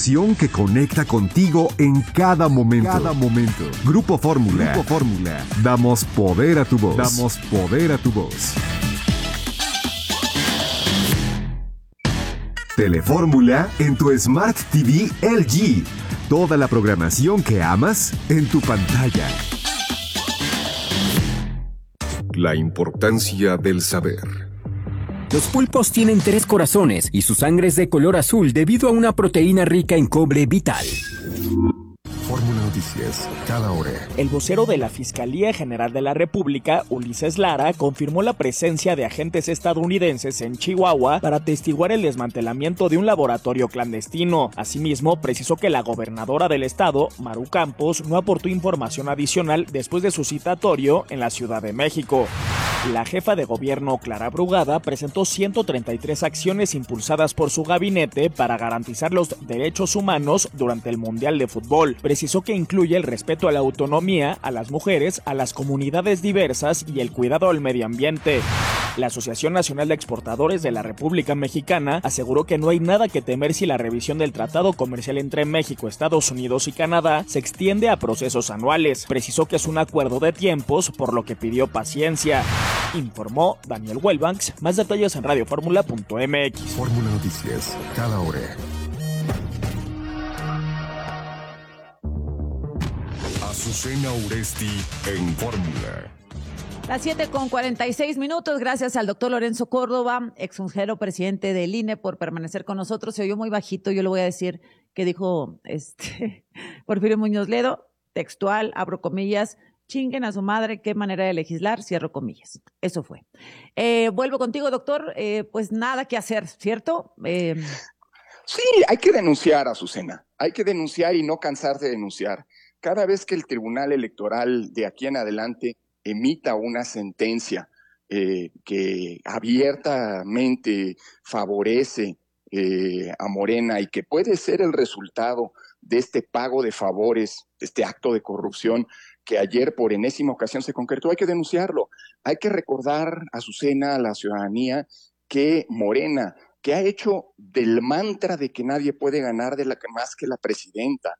programación que conecta contigo en cada momento. Grupo Fórmula. Damos poder a tu voz. Telefórmula en tu Smart TV LG. Toda la programación que amas en tu pantalla. La importancia del saber. Los pulpos tienen 3 corazones y su sangre es de color azul debido a una proteína rica en cobre vital. Fórmula Noticias, cada hora. El vocero de la Fiscalía General de la República, Ulises Lara, confirmó la presencia de agentes estadounidenses en Chihuahua para atestiguar el desmantelamiento de un laboratorio clandestino. Asimismo, precisó que la gobernadora del estado, Maru Campos, no aportó información adicional después de su citatorio en la Ciudad de México. La jefa de gobierno, Clara Brugada, presentó 133 acciones impulsadas por su gabinete para garantizar los derechos humanos durante el Mundial de Fútbol. Precisó que incluye el respeto a la autonomía, a las mujeres, a las comunidades diversas y el cuidado al medio ambiente. La Asociación Nacional de Exportadores de la República Mexicana aseguró que no hay nada que temer si la revisión del Tratado Comercial entre México, Estados Unidos y Canadá se extiende a procesos anuales. Precisó que es un acuerdo de tiempos, por lo que pidió paciencia. Informó Daniel Welbanks. Más detalles en radioformula.mx. Fórmula Noticias, cada hora. Azucena Uresti en Fórmula. Las 7:46. Gracias al doctor Lorenzo Córdoba, exconsejero presidente del INE, por permanecer con nosotros. Se oyó muy bajito, yo le voy a decir que dijo Porfirio Muñoz Ledo, textual, abro comillas, chinguen a su madre, qué manera de legislar, cierro comillas. Eso fue. Vuelvo contigo, doctor. Pues nada que hacer, ¿cierto? Sí, hay que denunciar, Azucena. Hay que denunciar y no cansarse de denunciar. Cada vez que el Tribunal Electoral de aquí en adelante emita una sentencia que abiertamente favorece a Morena y que puede ser el resultado de este pago de favores, este acto de corrupción que ayer por enésima ocasión se concretó, hay que denunciarlo. Hay que recordar, Azucena, a la ciudadanía que Morena, que ha hecho del mantra de que nadie puede ganar de la que más que la presidenta,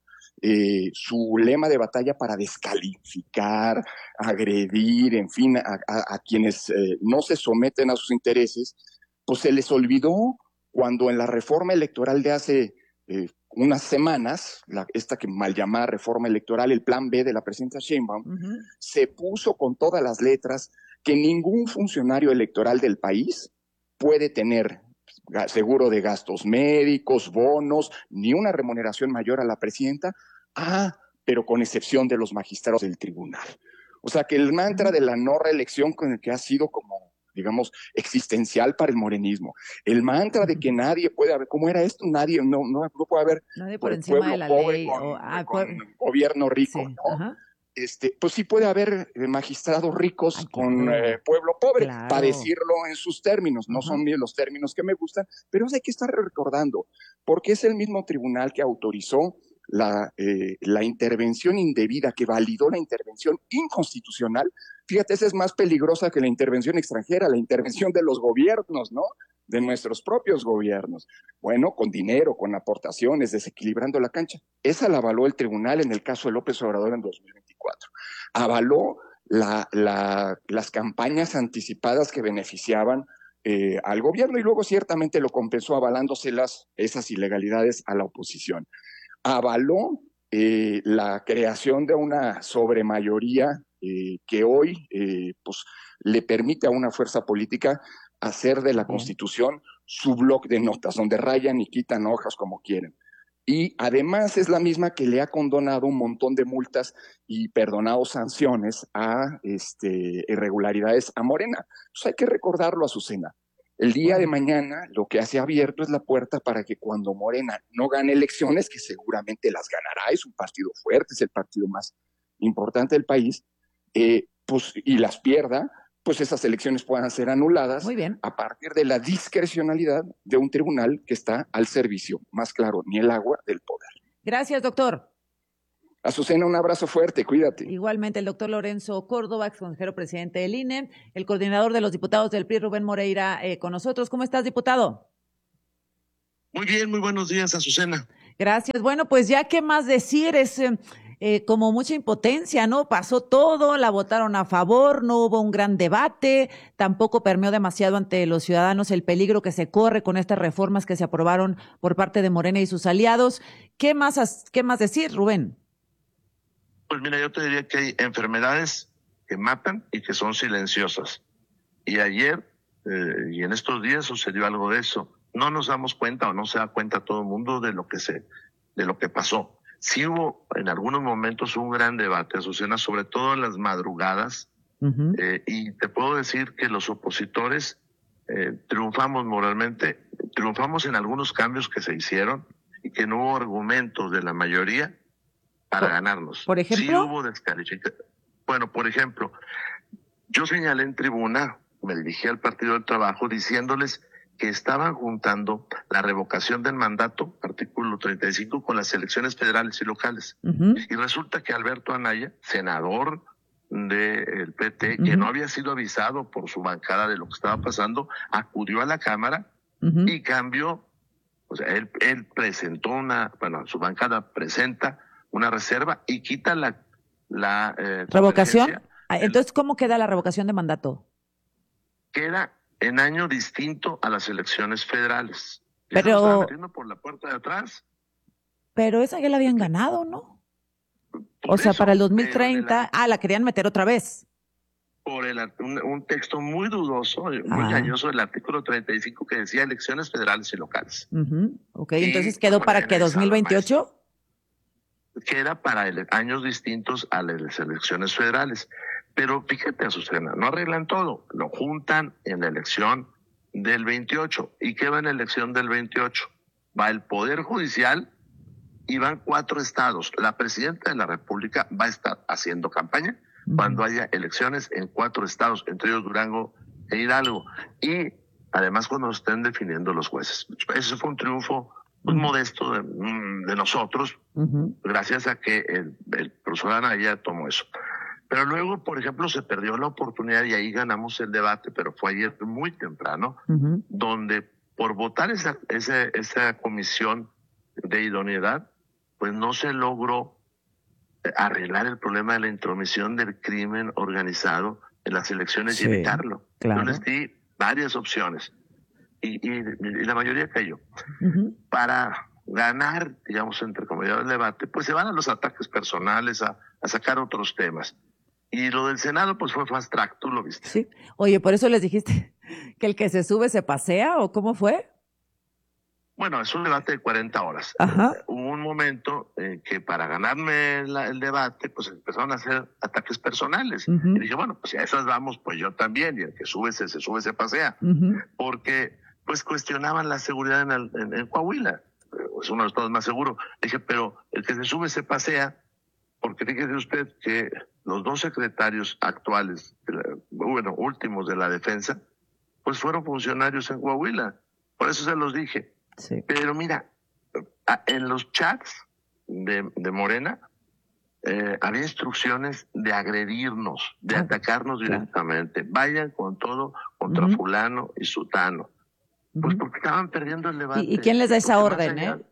su lema de batalla para descalificar, agredir, en fin, a quienes no se someten a sus intereses, pues se les olvidó cuando en la reforma electoral de hace unas semanas, esta que mal llamada reforma electoral, el plan B de la presidenta Sheinbaum, se puso con todas las letras que ningún funcionario electoral del país puede tener seguro de gastos médicos, bonos, ni una remuneración mayor a la presidenta, pero con excepción de los magistrados del tribunal. O sea que el mantra de la no reelección, con el que ha sido como, digamos, existencial para el morenismo, el mantra de que nadie puede haber, ¿cómo era esto? No puede haber nadie por encima de la ley con gobierno rico, sí, ¿no? Pues sí puede haber magistrados ricos con pueblo pobre, para decirlo en sus términos. No son los términos que me gustan, pero hay que estar recordando, porque es el mismo tribunal que autorizó la intervención indebida, que validó la intervención inconstitucional. Fíjate, esa es más peligrosa que la intervención extranjera, la intervención de los gobiernos, ¿no? De nuestros propios gobiernos. Bueno, con dinero, con aportaciones, desequilibrando la cancha. Esa la avaló el tribunal en el caso de López Obrador en 2024. Avaló las campañas anticipadas que beneficiaban al gobierno y luego ciertamente lo compensó avalándoselas esas ilegalidades a la oposición. Avaló la creación de una sobremayoría que hoy pues, le permite a una fuerza política hacer de la Constitución su bloc de notas, donde rayan y quitan hojas como quieren. Y además es la misma que le ha condonado un montón de multas y perdonado sanciones a irregularidades a Morena. Pues hay que recordarlo, Azucena. El día de mañana lo que hace abierto es la puerta para que cuando Morena no gane elecciones, que seguramente las ganará, es un partido fuerte, es el partido más importante del país, pues, y las pierda, pues esas elecciones puedan ser anuladas a partir de la discrecionalidad de un tribunal que está al servicio, más claro, ni el agua, del poder. Gracias, doctor. Azucena, un abrazo fuerte, cuídate. Igualmente, el doctor Lorenzo Córdoba, exconsejero presidente del INE, el coordinador de los diputados del PRI, Rubén Moreira, con nosotros. ¿Cómo estás, diputado? Muy bien, muy buenos días, Azucena. Gracias. Bueno, pues ya qué más decir, es como mucha impotencia, ¿no? Pasó todo, la votaron a favor, no hubo un gran debate, tampoco permeó demasiado ante los ciudadanos el peligro que se corre con estas reformas que se aprobaron por parte de Morena y sus aliados. ¿Qué más decir, Rubén? Pues mira, yo te diría que hay enfermedades que matan y que son silenciosas. Y ayer y en estos días sucedió algo de eso. No nos damos cuenta o no se da cuenta todo el mundo de lo que pasó. Sí hubo en algunos momentos un gran debate, Azucena, sobre todo en las madrugadas, y te puedo decir que los opositores triunfamos moralmente, triunfamos en algunos cambios que se hicieron y que no hubo argumentos de la mayoría para ganarnos. ¿Por ejemplo? Sí hubo descalificación. Bueno, por ejemplo, yo señalé en tribuna, me dirigí al Partido del Trabajo diciéndoles que estaban juntando la revocación del mandato, artículo 35, con las elecciones federales y locales. Y resulta que Alberto Anaya, senador del PT, que no había sido avisado por su bancada de lo que estaba pasando, acudió a la Cámara y cambió, o sea, él presentó su bancada presenta una reserva y quita la ¿revocación? Entonces, ¿cómo queda la revocación de mandato? Queda en año distinto a las elecciones federales. Pero estaba metiendo por la puerta de atrás. Pero esa ya la habían ganado, ¿no? O sea, para el 2030, la querían meter otra vez. Por un texto muy dudoso, muy dañoso del artículo 35 que decía elecciones federales y locales. Ok, entonces quedó para que 2028. Queda para años distintos a las elecciones federales. Pero fíjate, Azucena, no arreglan todo, lo juntan en la elección del 28. ¿Y qué va en la elección del 28? Va el Poder Judicial y van 4 estados. La presidenta de la República va a estar haciendo campaña cuando haya elecciones en 4 estados, entre ellos Durango e Hidalgo. Y además cuando estén definiendo los jueces. Ese fue un triunfo muy modesto de nosotros, gracias a que el profesor Anaya tomó eso. Pero luego, por ejemplo, se perdió la oportunidad y ahí ganamos el debate, pero fue ayer muy temprano, donde por votar esa comisión de idoneidad, pues no se logró arreglar el problema de la intromisión del crimen organizado en las elecciones y evitarlo. Claro. Yo les di varias opciones y la mayoría cayó. Para ganar, digamos, entre comillas, el debate, pues se van a los ataques personales, a sacar otros temas. Y lo del Senado, pues fue fast track, tú lo viste. Sí. Oye, ¿por eso les dijiste que el que se sube se pasea o cómo fue? Bueno, es un debate de 40 horas. Hubo un momento que para ganarme el debate, pues empezaron a hacer ataques personales. Y dije, bueno, pues si a esas vamos, pues yo también. Y el que sube, se pasea. Porque, pues cuestionaban la seguridad en Coahuila. Es uno de los estados más seguros. Dije, pero el que se sube, se pasea. Porque fíjese usted que los 2 secretarios actuales, últimos de la defensa, pues fueron funcionarios en Coahuila. Por eso se los dije. Sí. Pero mira, en los chats de Morena había instrucciones de agredirnos, de atacarnos directamente. Vayan con todo contra fulano y sutano. Pues porque estaban perdiendo el debate. ¿Y quién les da esa orden,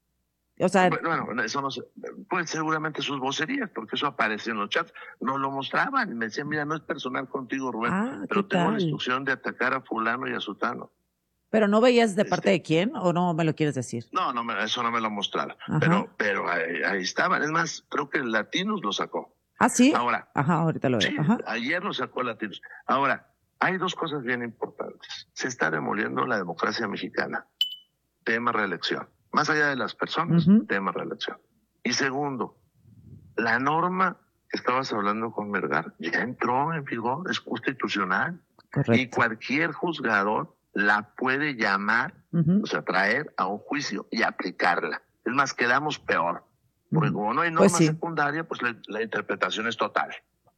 O sea, bueno, eso no sé, pues seguramente sus vocerías, porque eso apareció en los chats, nos lo mostraban y me decían, mira, no es personal contigo, Rubén, pero tengo la instrucción de atacar a fulano y a sutano. ¿Pero no veías de parte de quién o no me lo quieres decir? No, eso no me lo mostraron, pero ahí estaban, es más, creo que el Latinos lo sacó. ¿Ah, sí? Ahora, ahorita lo veo. Sí, ayer lo sacó Latinos. Ahora, hay 2 cosas bien importantes. Se está demoliendo la democracia mexicana. Tema reelección. Más allá de las personas, tema reelección. Y segundo, la norma que estabas hablando con Melgar ya entró en vigor, es constitucional. Correcto. Y cualquier juzgador la puede llamar, o sea, traer a un juicio y aplicarla. Es más, quedamos peor. Porque como no hay norma secundaria, pues la interpretación es total.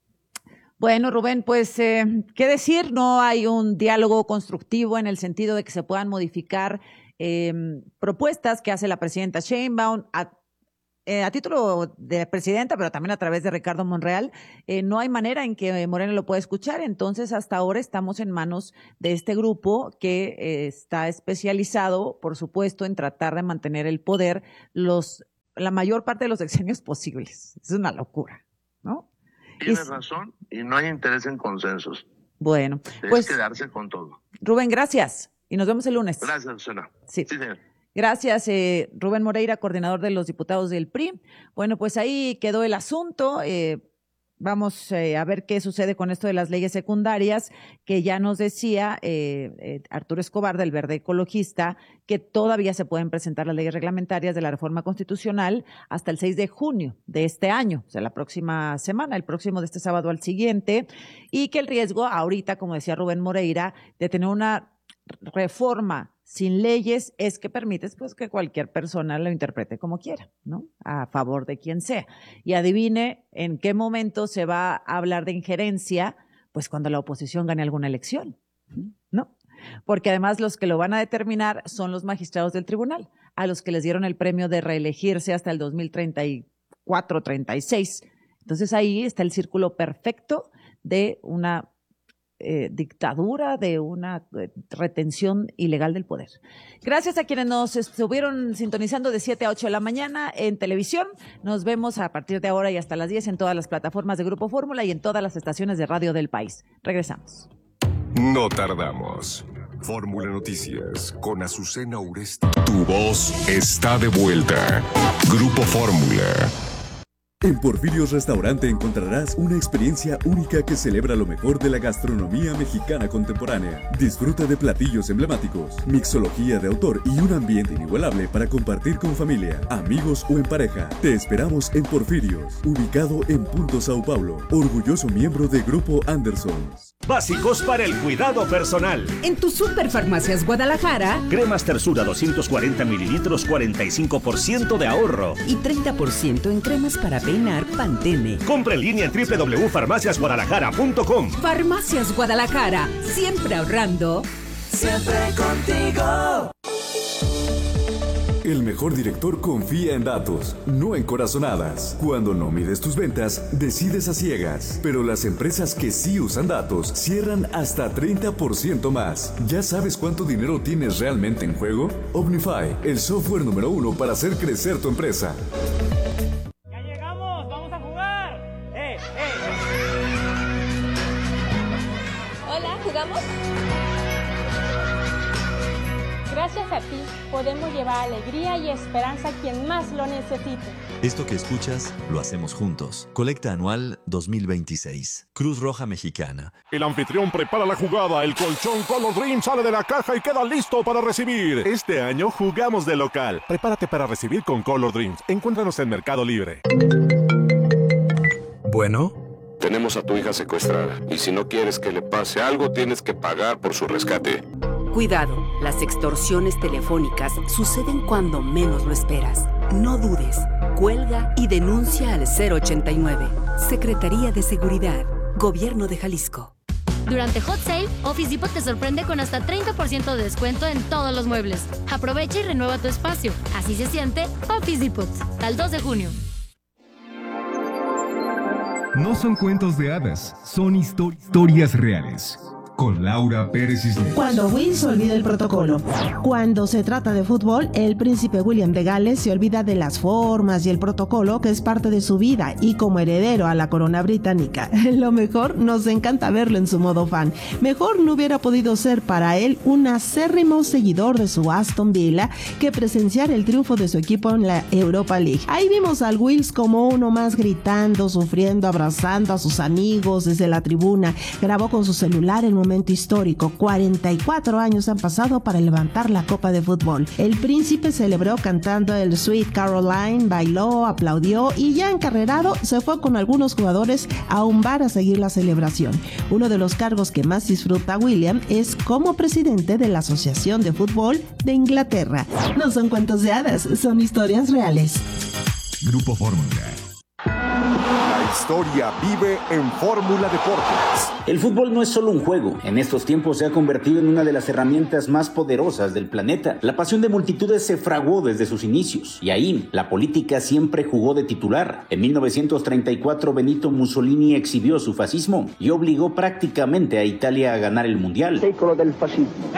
Bueno, Rubén, pues, ¿qué decir? No hay un diálogo constructivo en el sentido de que se puedan modificar propuestas que hace la presidenta Sheinbaum. a título de presidenta, pero también a través de Ricardo Monreal, no hay manera en que Morena lo pueda escuchar. Entonces, hasta ahora estamos en manos de este grupo que está especializado, por supuesto, en tratar de mantener el poder la mayor parte de los sexenios posibles. Es una locura, ¿no? Tienes razón, y no hay interés en consensos. Bueno, pues quedarse con todo. Rubén, gracias. Y nos vemos el lunes. Gracias, Susana. Sí, señor. Gracias, Rubén Moreira, coordinador de los diputados del PRI. Bueno, pues ahí quedó el asunto. Vamos a ver qué sucede con esto de las leyes secundarias, que ya nos decía Arturo Escobar del Verde Ecologista, que todavía se pueden presentar las leyes reglamentarias de la reforma constitucional hasta el 6 de junio de este año, o sea, la próxima semana, el próximo de este sábado al siguiente, y que el riesgo ahorita, como decía Rubén Moreira, de tener una reforma sin leyes es que permites pues que cualquier persona lo interprete como quiera, ¿no? A favor de quien sea. Y adivine en qué momento se va a hablar de injerencia, pues cuando la oposición gane alguna elección, ¿no? Porque además los que lo van a determinar son los magistrados del tribunal, a los que les dieron el premio de reelegirse hasta el 2034-36. Entonces ahí está el círculo perfecto de una dictadura, de una retención ilegal del poder. Gracias a quienes nos estuvieron sintonizando de 7 a 8 de la mañana en televisión. Nos vemos a partir de ahora y hasta las 10 en todas las plataformas de Grupo Fórmula y en todas las estaciones de radio del país. Regresamos. No tardamos. Fórmula Noticias con Azucena Uresti. Tu voz está de vuelta. Grupo Fórmula. En Porfirios Restaurante encontrarás una experiencia única que celebra lo mejor de la gastronomía mexicana contemporánea. Disfruta de platillos emblemáticos, mixología de autor y un ambiente inigualable para compartir con familia, amigos o en pareja. Te esperamos en Porfirios, ubicado en Punto Sao Paulo, orgulloso miembro de Grupo Andersons. Básicos para el cuidado personal. En tu Superfarmacias Guadalajara, cremas Tersura 240 mililitros, 45% de ahorro. Y 30% en cremas para peinar Pantene. Compra en línea en www.farmaciasguadalajara.com. Farmacias Guadalajara, siempre ahorrando. Siempre contigo. El mejor director confía en datos, no en corazonadas. Cuando no mides tus ventas, decides a ciegas. Pero las empresas que sí usan datos cierran hasta 30% más. ¿Ya sabes cuánto dinero tienes realmente en juego? Omnify, el software número 1 para hacer crecer tu empresa. ¡Ya llegamos! ¡Vamos a jugar! Hola, ¿jugamos? Gracias a ti, podemos llevar alegría y esperanza a quien más lo necesite. Esto que escuchas, lo hacemos juntos. Colecta anual 2026. Cruz Roja Mexicana. El anfitrión prepara la jugada. El colchón Color Dream sale de la caja y queda listo para recibir. Este año jugamos de local. Prepárate para recibir con Color Dreams. Encuéntranos en Mercado Libre. Bueno. Tenemos a tu hija secuestrada. Y si no quieres que le pase algo, tienes que pagar por su rescate. Cuidado, las extorsiones telefónicas suceden cuando menos lo esperas. No dudes, cuelga y denuncia al 089. Secretaría de Seguridad, Gobierno de Jalisco. Durante Hot Sale, Office Depot te sorprende con hasta 30% de descuento en todos los muebles. Aprovecha y renueva tu espacio. Así se siente Office Depot. Al 2 de junio. No son cuentos de hadas, son historias reales. Con Laura Pérez Cisneros. Cuando Will se olvida el protocolo. Cuando se trata de fútbol, el príncipe William de Gales se olvida de las formas y el protocolo que es parte de su vida y como heredero a la corona británica. Lo mejor, nos encanta verlo en su modo fan. Mejor no hubiera podido ser para él un acérrimo seguidor de su Aston Villa que presenciar el triunfo de su equipo en la Europa League. Ahí vimos al Wills como uno más gritando, sufriendo, abrazando a sus amigos desde la tribuna. Grabó con su celular el momento histórico. 44 años han pasado para levantar la copa de fútbol. El príncipe celebró cantando el Sweet Caroline, bailó, aplaudió y ya encarrerado se fue con algunos jugadores a un bar a seguir la celebración. Uno de los cargos que más disfruta William es como presidente de la Asociación de Fútbol de Inglaterra. No son cuentos de hadas, son historias reales. Grupo Fórmula. historia vive en Fórmula Deportes. El fútbol no es solo un juego. En estos tiempos se ha convertido en una de las herramientas más poderosas del planeta. La pasión de multitudes se fraguó desde sus inicios. Y ahí, la política siempre jugó de titular. En 1934, Benito Mussolini exhibió su fascismo y obligó prácticamente a Italia a ganar el Mundial. Secolo del fascismo.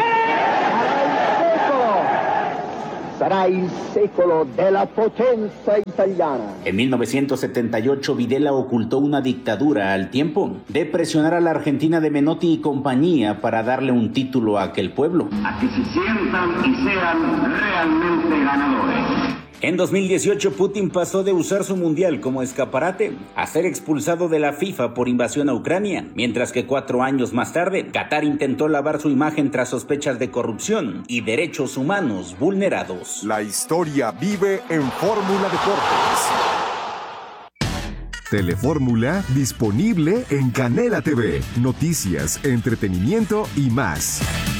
Sarà il secolo della potenza italiana. En 1978, Videla ocultó una dictadura al tiempo de presionar a la Argentina de Menotti y compañía para darle un título a aquel pueblo. A que se sientan y sean realmente ganadores. En 2018, Putin pasó de usar su mundial como escaparate a ser expulsado de la FIFA por invasión a Ucrania, mientras que 4 años más tarde, Qatar intentó lavar su imagen tras sospechas de corrupción y derechos humanos vulnerados. La historia vive en Fórmula Deportes. Telefórmula disponible en Canela TV. Noticias, entretenimiento y más.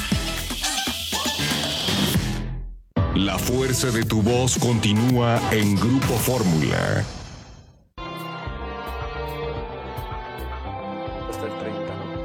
La fuerza de tu voz continúa en Grupo Fórmula. Hasta el 30, ¿no?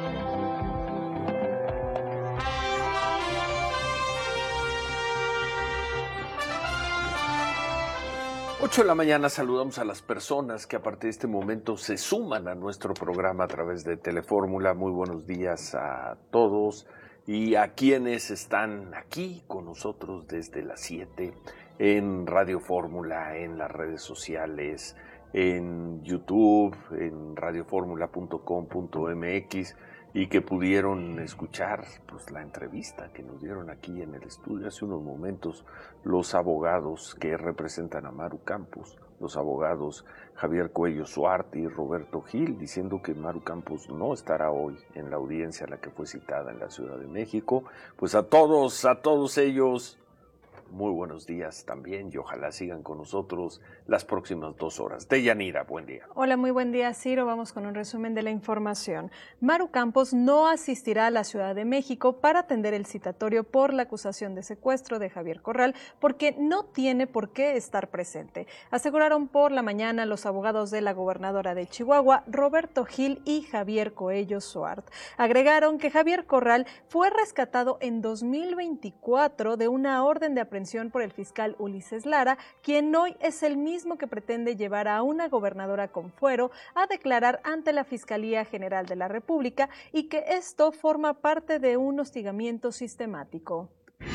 8 de la mañana, saludamos a las personas que a partir de este momento se suman a nuestro programa a través de Telefórmula. Muy buenos días a todos. Y a quienes están aquí con nosotros desde las 7 en Radio Fórmula, en las redes sociales, en YouTube, en radioformula.com.mx y que pudieron escuchar pues la entrevista que nos dieron aquí en el estudio hace unos momentos los abogados que representan a Maru Campos, los abogados Javier Cuello Suárez y Roberto Gil, diciendo que Maru Campos no estará hoy en la audiencia a la que fue citada en la Ciudad de México. Pues a todos ellos, muy buenos días también y ojalá sigan con nosotros las próximas 2 horas. Deyanira, buen día. Hola, muy buen día, Ciro. Vamos con un resumen de la información. Maru Campos no asistirá a la Ciudad de México para atender el citatorio por la acusación de secuestro de Javier Corral porque no tiene por qué estar presente. Aseguraron por la mañana los abogados de la gobernadora de Chihuahua, Roberto Gil y Javier Coello Suárez. Agregaron que Javier Corral fue rescatado en 2024 de una orden de aprehensión por el fiscal Ulises Lara, quien hoy es el mismo que pretende llevar a una gobernadora con fuero a declarar ante la Fiscalía General de la República y que esto forma parte de un hostigamiento sistemático.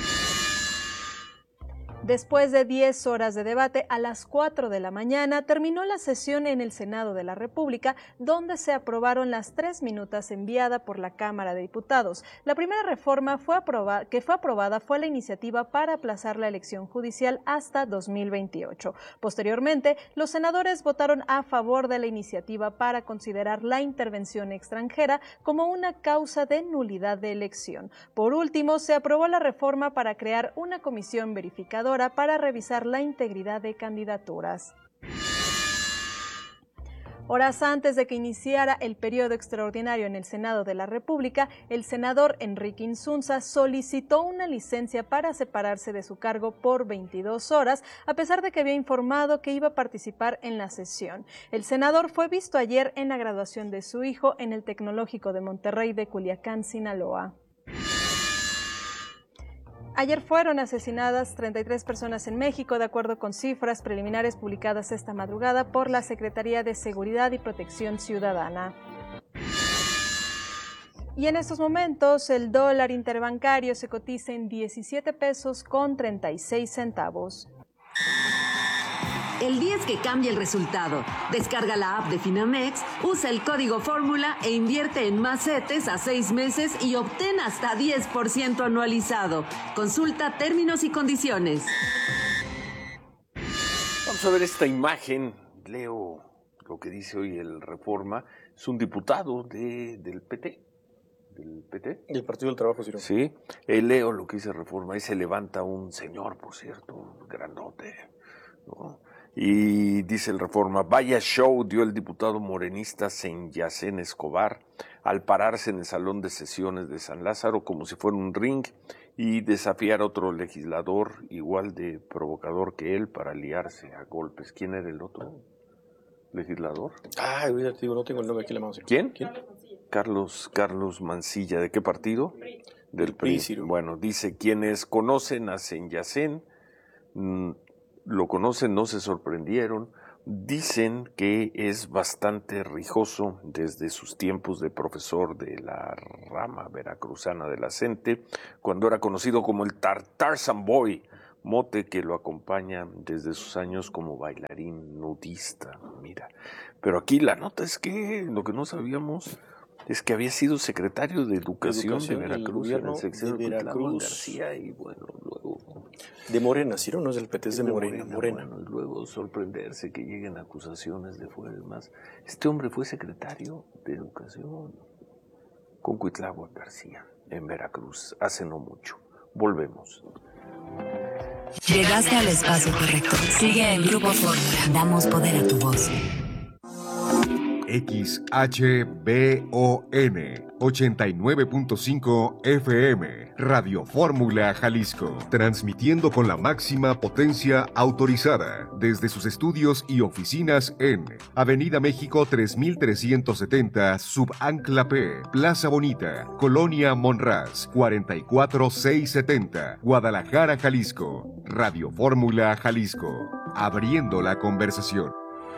Después de 10 horas de debate, a las 4 de la mañana terminó la sesión en el Senado de la República, donde se aprobaron las 3 minutas enviadas por la Cámara de Diputados. La primera reforma que fue aprobada fue la iniciativa para aplazar la elección judicial hasta 2028. Posteriormente, los senadores votaron a favor de la iniciativa para considerar la intervención extranjera como una causa de nulidad de elección. Por último, se aprobó la reforma para crear una comisión verificadora para revisar la integridad de candidaturas. Horas antes de que iniciara el periodo extraordinario en el Senado de la República, el senador Enrique Insunza solicitó una licencia para separarse de su cargo por 22 horas, a pesar de que había informado que iba a participar en la sesión. El senador fue visto ayer en la graduación de su hijo en el Tecnológico de Monterrey de Culiacán, Sinaloa. Ayer fueron asesinadas 33 personas en México, de acuerdo con cifras preliminares publicadas esta madrugada por la Secretaría de Seguridad y Protección Ciudadana. Y en estos momentos el dólar interbancario se cotiza en 17 pesos con 36 centavos. El 10 que cambia el resultado. Descarga la app de Finamex, usa el código Fórmula e invierte en más CETES a 6 meses y obtén hasta 10% anualizado. Consulta términos y condiciones. Vamos a ver esta imagen. Leo lo que dice hoy el Reforma. Es un diputado del PT. ¿Del PT? ¿Y el Partido del Trabajo, Ciro? Sí. Leo lo que dice Reforma. Ahí se levanta un señor, por cierto, grandote, ¿no? Y dice el Reforma, vaya show dio el diputado morenista Senyacén Escobar al pararse en el salón de sesiones de San Lázaro como si fuera un ring y desafiar a otro legislador igual de provocador que él para liarse a golpes. ¿Quién era el otro? legislador. Ah, te digo, no tengo el nombre aquí en la mano. ¿Quién? Carlos Mancilla. ¿De qué partido? Del PRI. Bueno, dice, quienes conocen a Senyacén, lo conocen, no se sorprendieron. Dicen que es bastante rijoso desde sus tiempos de profesor de la rama veracruzana de la CENTE, cuando era conocido como el Tarzan Boy, mote que lo acompaña desde sus años como bailarín nudista. Mira, pero aquí la nota es que lo que no sabíamos es que había sido secretario de Educación de Veracruz, en el sexenio de Veracruz García, y bueno, luego... De Morena, ¿sí? No es del PT, es de Morena. Bueno, y luego sorprenderse que lleguen acusaciones de fuera. Más, este hombre fue secretario de Educación con Cuitláhuac García en Veracruz hace no mucho. Volvemos. Llegaste al espacio correcto. Sigue en Grupo Fórmula. Damos poder a tu voz. XHBON 89.5 FM, Radio Fórmula Jalisco, transmitiendo con la máxima potencia autorizada desde sus estudios y oficinas en Avenida México 3370, Subancla P, Plaza Bonita, Colonia Monraz, 44670, Guadalajara, Jalisco. Radio Fórmula Jalisco, abriendo la conversación.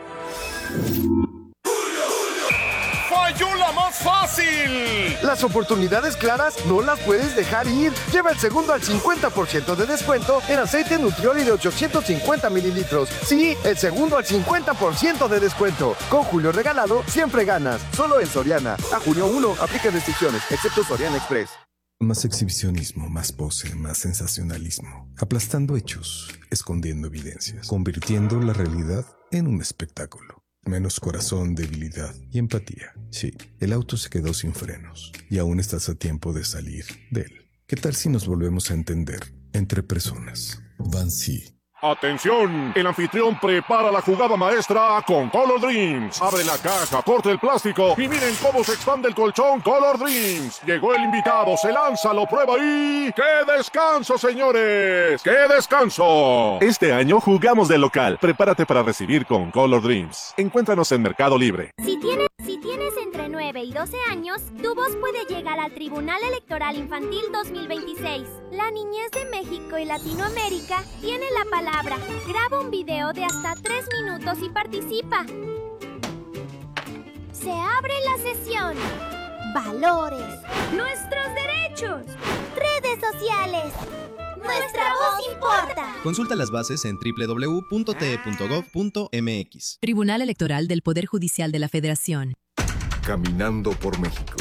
¡Falló la más fácil! Las oportunidades claras no las puedes dejar ir. Lleva el segundo al 50% de descuento en aceite Nutrioli de 850 mililitros. Sí, el segundo al 50% de descuento. Con Julio Regalado, siempre ganas. Solo en Soriana. A junio 1, aplica restricciones, excepto Soriana Express. Más exhibicionismo, más pose, más sensacionalismo. Aplastando hechos, escondiendo evidencias. Convirtiendo la realidad en un espectáculo. Menos corazón, debilidad y empatía. Sí, el auto se quedó sin frenos y aún estás a tiempo de salir de él. ¿Qué tal si nos volvemos a entender entre personas? Vancy. ¡Atención! El anfitrión prepara la jugada maestra con Color Dreams. Abre la caja, corta el plástico y miren cómo se expande el colchón Color Dreams. Llegó el invitado, se lanza, lo prueba y... ¡qué descanso, señores! ¡Qué descanso! Este año jugamos de local. Prepárate para recibir con Color Dreams. Encuéntranos en Mercado Libre. Si tienes entre 9 y 12 años, tu voz puede llegar al Tribunal Electoral Infantil 2026. La niñez de México y Latinoamérica tiene la palabra. Graba un video de hasta 3 minutos y participa. Se abre la sesión. Valores. Nuestros derechos. Redes sociales. Nuestra voz importa. Consulta las bases en www.te.gov.mx. Tribunal Electoral del Poder Judicial de la Federación. Caminando por México.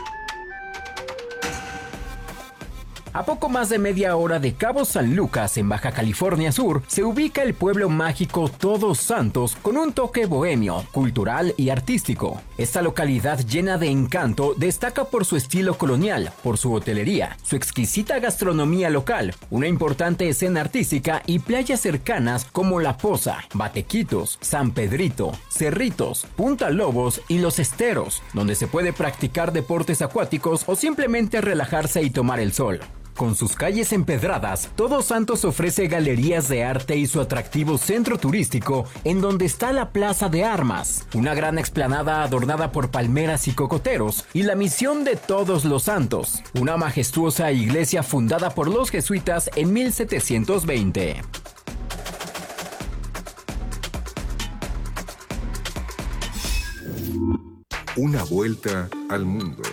A poco más de media hora de Cabo San Lucas, en Baja California Sur, se ubica el pueblo mágico Todos Santos con un toque bohemio, cultural y artístico. Esta localidad llena de encanto destaca por su estilo colonial, por su hotelería, su exquisita gastronomía local, una importante escena artística y playas cercanas como La Poza, Batequitos, San Pedrito, Cerritos, Punta Lobos y Los Esteros, donde se puede practicar deportes acuáticos o simplemente relajarse y tomar el sol. Con sus calles empedradas, Todos Santos ofrece galerías de arte y su atractivo centro turístico, en donde está la Plaza de Armas, una gran explanada adornada por palmeras y cocoteros, y la Misión de Todos los Santos, una majestuosa iglesia fundada por los jesuitas en 1720. Una vuelta al mundo.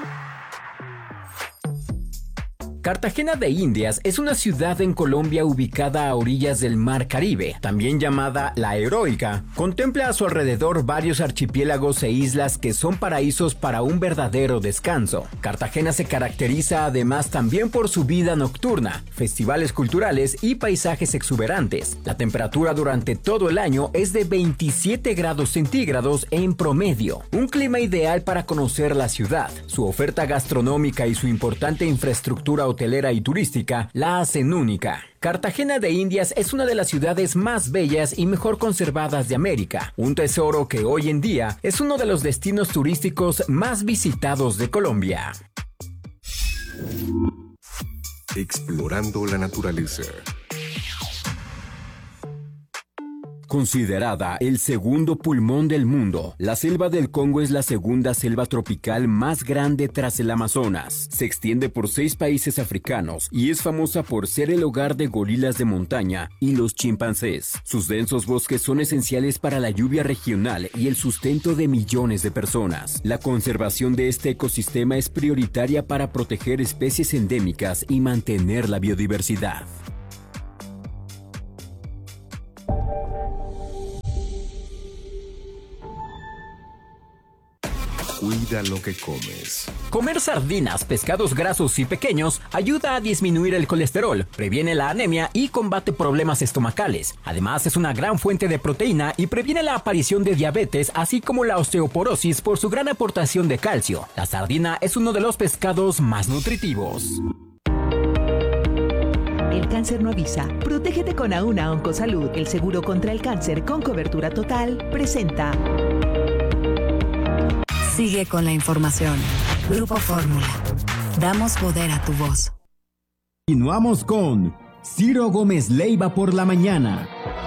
Cartagena de Indias es una ciudad en Colombia ubicada a orillas del Mar Caribe, también llamada La Heroica. Contempla a su alrededor varios archipiélagos e islas que son paraísos para un verdadero descanso. Cartagena se caracteriza además también por su vida nocturna, festivales culturales y paisajes exuberantes. La temperatura durante todo el año es de 27 grados centígrados en promedio, un clima ideal para conocer la ciudad. Su oferta gastronómica y su importante infraestructura hotelera y turística la hacen única. Cartagena de Indias es una de las ciudades más bellas y mejor conservadas de América, un tesoro que hoy en día es uno de los destinos turísticos más visitados de Colombia. Explorando la naturaleza. Considerada el segundo pulmón del mundo, la selva del Congo es la segunda selva tropical más grande tras el Amazonas. Se extiende por 6 países africanos y es famosa por ser el hogar de gorilas de montaña y los chimpancés. Sus densos bosques son esenciales para la lluvia regional y el sustento de millones de personas. La conservación de este ecosistema es prioritaria para proteger especies endémicas y mantener la biodiversidad. Cuida lo que comes. Comer sardinas, pescados grasos y pequeños ayuda a disminuir el colesterol, previene la anemia y combate problemas estomacales. Además, es una gran fuente de proteína y previene la aparición de diabetes, así como la osteoporosis por su gran aportación de calcio. La sardina es uno de los pescados más nutritivos. El cáncer no avisa. Protégete con Auna Oncosalud. El seguro contra el cáncer con cobertura total presenta. Sigue con la información. Grupo Fórmula. Damos poder a tu voz. Continuamos con Ciro Gómez Leiva por la mañana.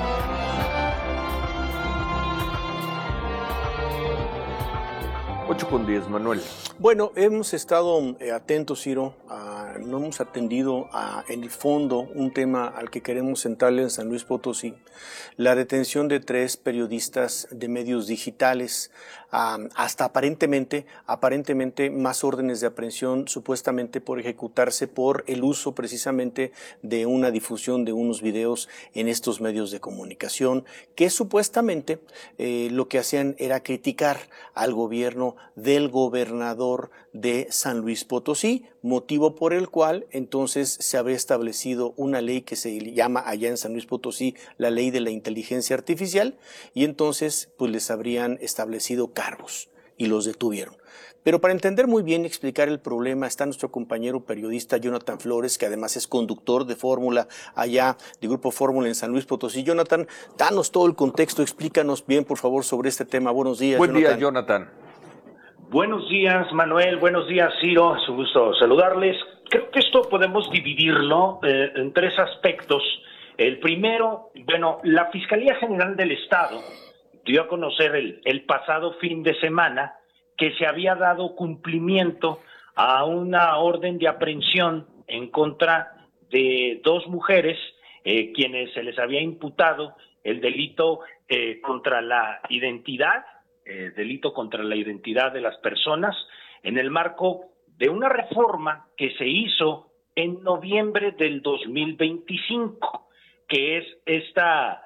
8:10, Manuel. Bueno, hemos estado atentos, Ciro, no hemos atendido en el fondo un tema al que queremos centrarle en San Luis Potosí, la detención de 3 periodistas de medios digitales, hasta aparentemente más órdenes de aprehensión supuestamente por ejecutarse por el uso precisamente de una difusión de unos videos en estos medios de comunicación que supuestamente lo que hacían era criticar al gobierno del gobernador de San Luis Potosí, motivo por el cual entonces se habría establecido una ley que se llama allá en San Luis Potosí la ley de la inteligencia artificial, y entonces pues les habrían establecido cargos y los detuvieron. Pero para entender muy bien y explicar el problema está nuestro compañero periodista Jonathan Flores, que además es conductor de Fórmula allá de Grupo Fórmula en San Luis Potosí. Jonathan, danos todo el contexto, explícanos bien por favor sobre este tema. Buenos días, Buen día, Jonathan. Buenos días, Manuel. Buenos días, Ciro. Es un gusto saludarles. Creo que esto podemos dividirlo en 3 aspectos. El primero, bueno, la Fiscalía General del Estado dio a conocer el pasado fin de semana que se había dado cumplimiento a una orden de aprehensión en contra de 2 mujeres, quienes se les había imputado el delito contra la identidad, de las personas, en el marco de una reforma que se hizo en noviembre del 2025, que es esta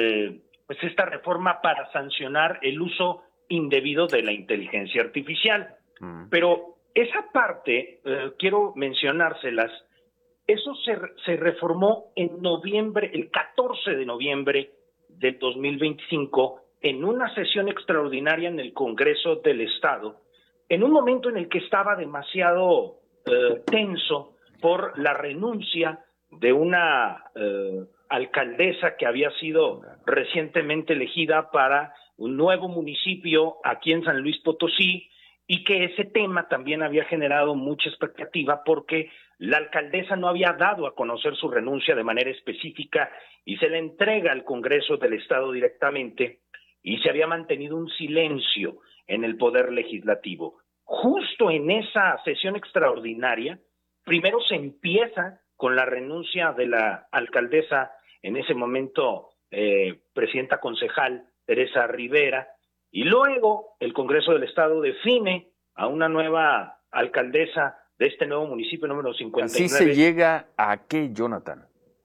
reforma para sancionar el uso indebido de la inteligencia artificial. Pero esa parte, quiero mencionárselas, eso se reformó en noviembre, el 14 de noviembre del 2025, en una sesión extraordinaria en el Congreso del Estado, en un momento en el que estaba demasiado tenso por la renuncia de una alcaldesa que había sido recientemente elegida para un nuevo municipio aquí en San Luis Potosí, y que ese tema también había generado mucha expectativa porque la alcaldesa no había dado a conocer su renuncia de manera específica y se le entrega al Congreso del Estado directamente, y se había mantenido un silencio en el Poder Legislativo. Justo en esa sesión extraordinaria, primero se empieza con la renuncia de la alcaldesa, en ese momento presidenta concejal Teresa Rivera, y luego el Congreso del Estado define a una nueva alcaldesa de este nuevo municipio número 59. ¿Así se llega a qué, Jonathan?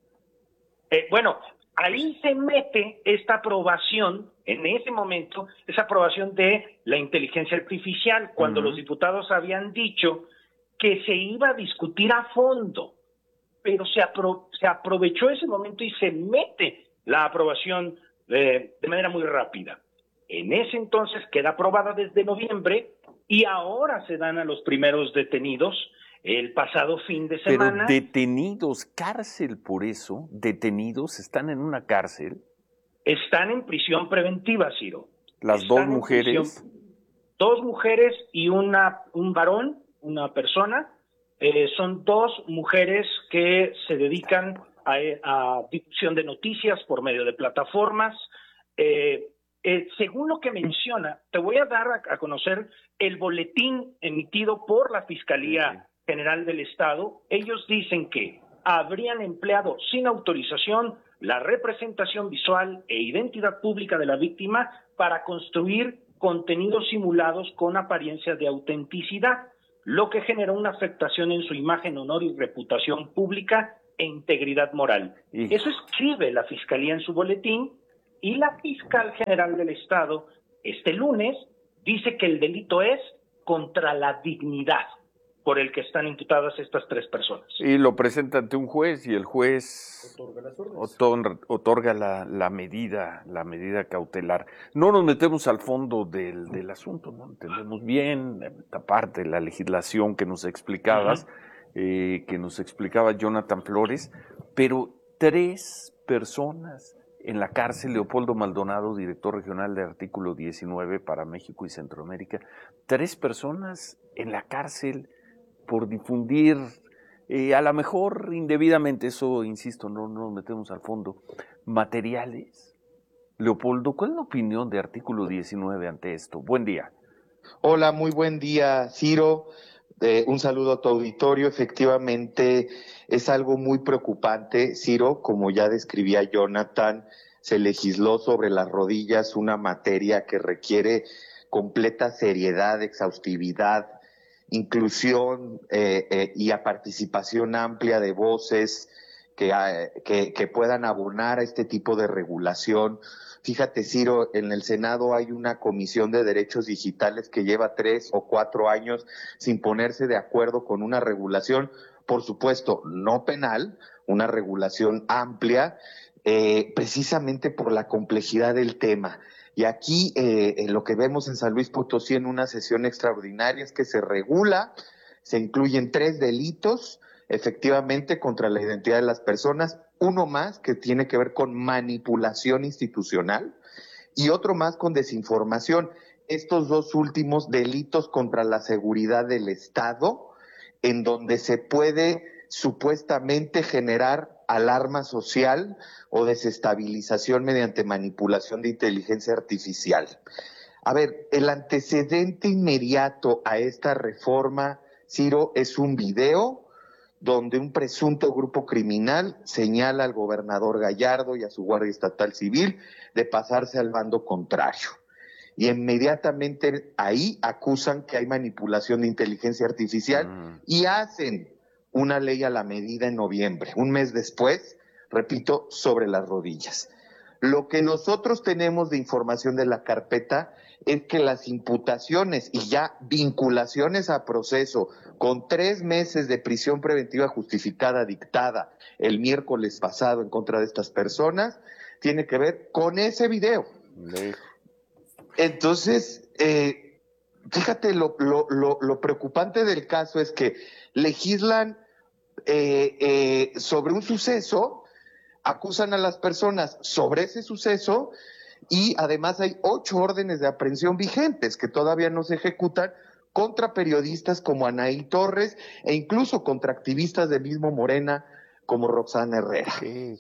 Bueno, ahí se mete esta aprobación, en ese momento, esa aprobación de la inteligencia artificial, cuando los diputados habían dicho que se iba a discutir a fondo, pero se aprovechó ese momento y se mete la aprobación de manera muy rápida. En ese entonces queda aprobada desde noviembre y ahora se dan a los primeros detenidos el pasado fin de semana. Pero detenidos, cárcel por eso, detenidos, están en una cárcel. Están en prisión preventiva, Ciro. Las 2 mujeres. 2 mujeres y un varón, una persona. Son 2 mujeres que se dedican a difusión de noticias por medio de plataformas. según lo que menciona, te voy a dar a conocer el boletín emitido por la Fiscalía General del Estado. Ellos dicen que habrían empleado sin autorización la representación visual e identidad pública de la víctima para construir contenidos simulados con apariencia de autenticidad, lo que generó una afectación en su imagen, honor y reputación pública e integridad moral. Eso escribe la Fiscalía en su boletín, y la Fiscal General del Estado este lunes dice que el delito es contra la dignidad por el que están imputadas estas 3 personas. Y lo presenta ante un juez, y el juez otorga la medida cautelar. No nos metemos al fondo del asunto, no entendemos bien esta parte de la legislación que nos explicabas, que nos explicaba Jonathan Flores, pero 3 personas en la cárcel. Leopoldo Maldonado, director regional de Artículo 19 para México y Centroamérica. 3 personas en la cárcel por difundir, a lo mejor indebidamente, eso insisto, no nos metemos al fondo, materiales. Leopoldo, ¿cuál es la opinión de Artículo 19 ante esto? Buen día. Hola, muy buen día, Ciro. Un saludo a tu auditorio. Efectivamente, es algo muy preocupante, Ciro. Como ya describía Jonathan, se legisló sobre las rodillas una materia que requiere completa seriedad, exhaustividad, inclusión y a participación amplia de voces que puedan abonar a este tipo de regulación. Fíjate, Ciro, en el Senado hay una comisión de derechos digitales que lleva 3 o 4 años sin ponerse de acuerdo con una regulación, por supuesto, no penal, una regulación amplia, precisamente por la complejidad del tema. Y aquí lo que vemos en San Luis Potosí en una sesión extraordinaria es que se regula, se incluyen 3 delitos, efectivamente, contra la identidad de las personas, uno más que tiene que ver con manipulación institucional y otro más con desinformación. Estos 2 últimos delitos contra la seguridad del Estado, en donde se puede supuestamente generar alarma social o desestabilización mediante manipulación de inteligencia artificial. A ver, el antecedente inmediato a esta reforma, Ciro, es un video donde un presunto grupo criminal señala al gobernador Gallardo y a su Guardia Estatal Civil de pasarse al bando contrario. Y inmediatamente ahí acusan que hay manipulación de inteligencia artificial y hacen una ley a la medida en noviembre, un mes después, repito, sobre las rodillas. Lo que nosotros tenemos de información de la carpeta es que las imputaciones y ya vinculaciones a proceso con 3 meses de prisión preventiva justificada dictada el miércoles pasado en contra de estas personas tiene que ver con ese video. Entonces, fíjate, lo preocupante del caso es que legislan sobre un suceso, acusan a las personas sobre ese suceso y además hay 8 órdenes de aprehensión vigentes que todavía no se ejecutan contra periodistas como Anaí Torres e incluso contra activistas del mismo Morena como Roxana Herrera. Qué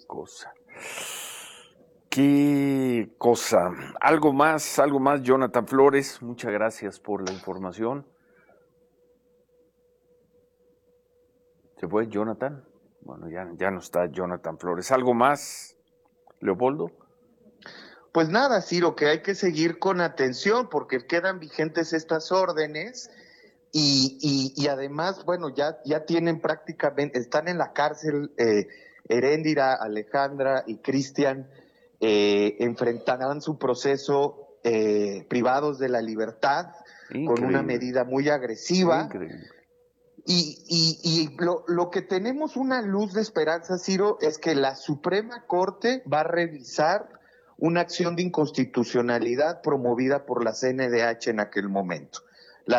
cosa. Algo más, Jonathan Flores, muchas gracias por la información. ¿Se fue Jonathan? Bueno, ya no está Jonathan Flores. ¿Algo más, Leopoldo? Pues nada, Ciro, que hay que seguir con atención porque quedan vigentes estas órdenes y además, bueno, ya tienen prácticamente, están en la cárcel Heréndira, Alejandra y Cristian, enfrentarán su proceso privados de la libertad. Increíble. Con una medida muy agresiva. Increíble. Y lo que tenemos una luz de esperanza, Ciro, es que la Suprema Corte va a revisar una acción de inconstitucionalidad promovida por la CNDH en aquel momento. La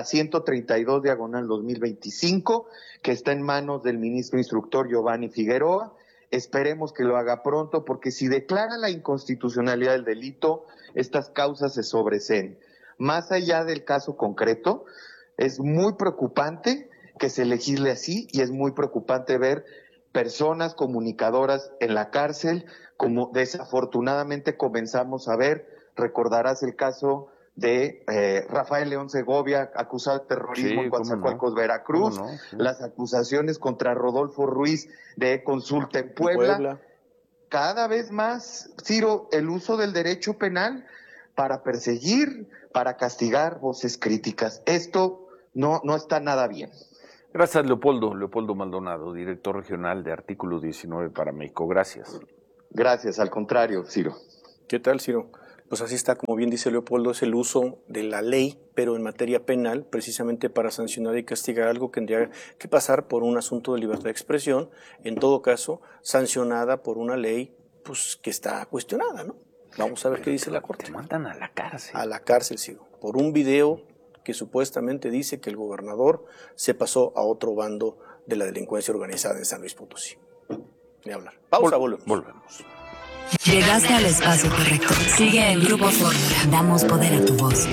132/2025, que está en manos del ministro instructor Giovanni Figueroa. Esperemos que lo haga pronto, porque si declara la inconstitucionalidad del delito, estas causas se sobreseen. Más allá del caso concreto, es muy preocupante que se legisle así y es muy preocupante ver personas comunicadoras en la cárcel, como desafortunadamente comenzamos a ver. Recordarás el caso de Rafael León Segovia, acusado de terrorismo en Coatzacoalcos, Veracruz, las acusaciones contra Rodolfo Ruiz de Consulta en Puebla. Cada vez más, Ciro, el uso del derecho penal para perseguir, para castigar voces críticas. Esto no está nada bien. Gracias, Leopoldo Maldonado, director regional de Artículo 19 para México. Gracias. Gracias, al contrario, Ciro. ¿Qué tal, Ciro? Pues así está, como bien dice Leopoldo, es el uso de la ley, pero en materia penal, precisamente para sancionar y castigar algo que tendría que pasar por un asunto de libertad de expresión, en todo caso, sancionada por una ley pues que está cuestionada, ¿no? Vamos a ver qué dice la Corte. Te mandan a la cárcel. A la cárcel, Ciro, por un video que supuestamente dice que el gobernador se pasó a otro bando de la delincuencia organizada en San Luis Potosí. Ni hablar. Pausa, volvemos. Llegaste al espacio correcto. Sigue el Grupo Fórmula. Damos poder a tu voz.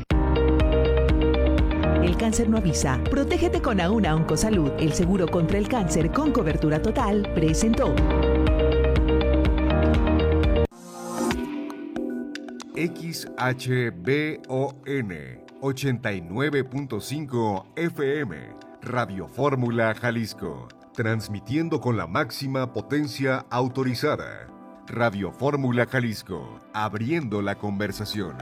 El cáncer no avisa. Protégete con Auna Oncosalud. El seguro contra el cáncer con cobertura total presentó. XHBON 89.5 FM. Radio Fórmula Jalisco. Transmitiendo con la máxima potencia autorizada. Radio Fórmula Jalisco, abriendo la conversación.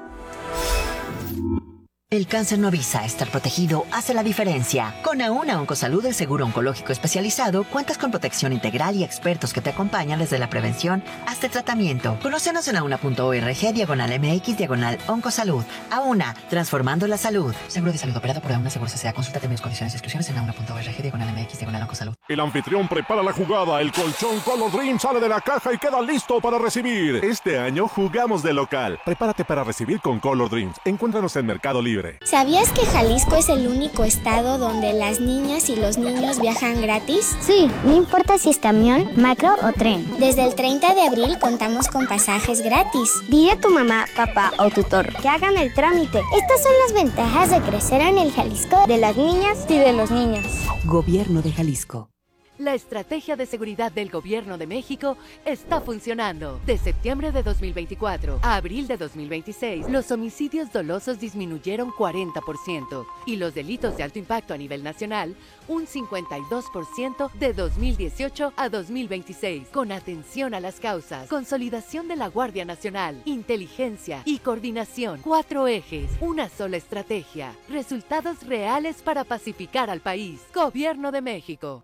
El cáncer no avisa, estar protegido hace la diferencia. Con Auna Oncosalud, el seguro oncológico especializado, cuentas con protección integral y expertos que te acompañan desde la prevención hasta el tratamiento. Conócenos en auna.org/MX/Oncosalud. Auna, transformando la salud. Seguro de salud operado por Auna Seguros S.A. Consulta términos, condiciones y exclusiones en auna.org/MX/Oncosalud. El anfitrión prepara la jugada, el colchón Color Dream sale de la caja y queda listo para recibir. Este año jugamos de local. Prepárate para recibir con Color Dreams. Encuéntranos en Mercado Libre. ¿Sabías que Jalisco es el único estado donde las niñas y los niños viajan gratis? Sí, no importa si es camión, macro o tren. Desde el 30 de abril contamos con pasajes gratis. Dile a tu mamá, papá o tutor que hagan el trámite. Estas son las ventajas de crecer en el Jalisco de las niñas y de los niños. Gobierno de Jalisco. La estrategia de seguridad del Gobierno de México está funcionando. De septiembre de 2024 a abril de 2026, los homicidios dolosos disminuyeron 40% y los delitos de alto impacto a nivel nacional un 52% de 2018 a 2026. Con atención a las causas, consolidación de la Guardia Nacional, inteligencia y coordinación. 4 ejes, una sola estrategia. Resultados reales para pacificar al país. Gobierno de México.